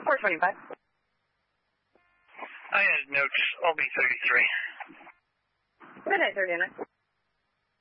425. I had notes. I'll be 33. Midnight 39.